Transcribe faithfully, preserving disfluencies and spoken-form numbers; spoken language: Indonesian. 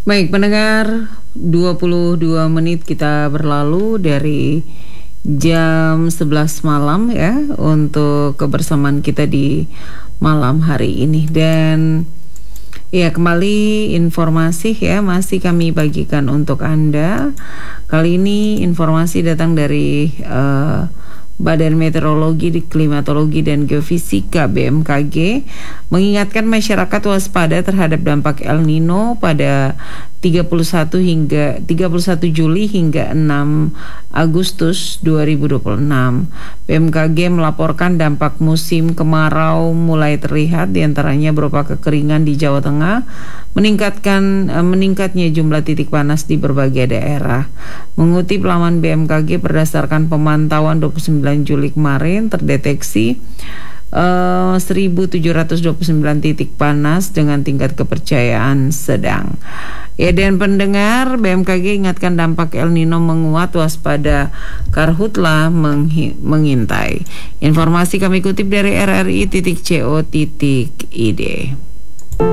Baik pendengar, dua puluh dua menit kita berlalu dari jam sebelas malam ya untuk kebersamaan kita di malam hari ini. Dan ya, kembali informasi ya masih kami bagikan untuk Anda. Kali ini informasi datang dari uh, Badan Meteorologi, Klimatologi dan Geofisika B M K G mengingatkan masyarakat waspada terhadap dampak El Nino pada tiga puluh satu hingga tiga puluh satu Juli hingga enam Agustus dua ribu dua puluh enam. B M K G melaporkan dampak musim kemarau mulai terlihat, diantaranya berupa kekeringan di Jawa Tengah, meningkatkan eh, meningkatnya jumlah titik panas di berbagai daerah. Mengutip laman B M K G, berdasarkan pemantauan dua puluh sembilan Juli kemarin terdeteksi Uh, seribu tujuh ratus dua puluh sembilan titik panas dengan tingkat kepercayaan sedang. Ya, dan pendengar, B M K G ingatkan dampak El Nino menguat, waspada karhutla menghi- mengintai. Informasi kami kutip dari r r i titik co titik i d.